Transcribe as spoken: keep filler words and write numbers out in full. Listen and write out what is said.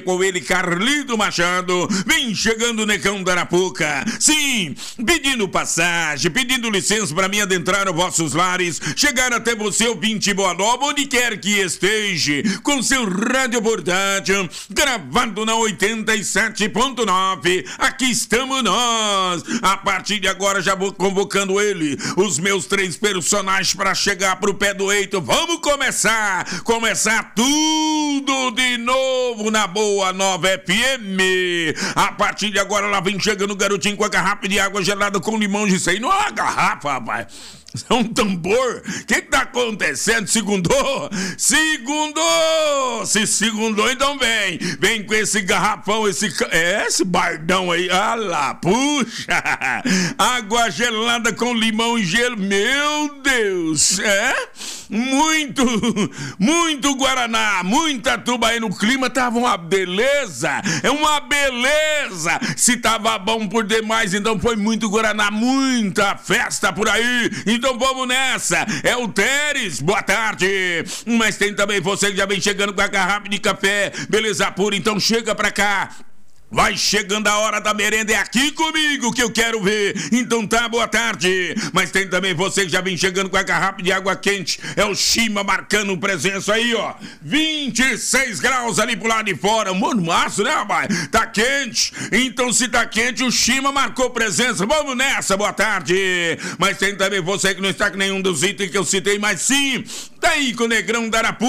Com ele, Carlito Machado, vem chegando o Necão da Arapuca. Sim, pedindo passagem, pedindo licença para mim adentrar os vossos lares, chegar até você, ouvinte boa nova, onde quer que esteja, com seu rádio portátil, gravado na oitenta e sete ponto nove. Aqui estamos nós. A partir de agora já vou convocando ele, os meus três personagens para chegar pro pé do eito. Vamos começar, começar tudo de novo na boa. Boa Nova F M. A partir de agora lá vem chegando o garotinho com a garrafa de água gelada com limão de cem. Não é uma garrafa, rapaz. É um tambor. O que que tá acontecendo? Segundou? Segundou! Se segundou, então vem. Vem com esse garrafão, esse... É, esse bardão aí. Ah lá, puxa! Água gelada com limão e gelo. Meu Deus! É? Muito, muito Guaraná, muita tubaína. O clima tava uma beleza. É uma beleza. Se tava bom por demais, então foi muito Guaraná, muita festa por aí. Então vamos nessa. É o Teres, boa tarde. Mas tem também você que já vem chegando com a garrafa de café, beleza pura, então chega pra cá. Vai chegando a hora da merenda, é aqui comigo que eu quero ver. Então tá, boa tarde. Mas tem também você que já vem chegando com a garrafa de água quente. É o Shima marcando presença aí, ó. vinte e seis graus ali pro lado de fora. Mano, massa, né, rapaz? Tá quente. Então se tá quente, o Shima marcou presença. Vamos nessa, boa tarde. Mas tem também você que não está com nenhum dos itens que eu citei, mas sim, tá aí com o Negrão da Arapuca.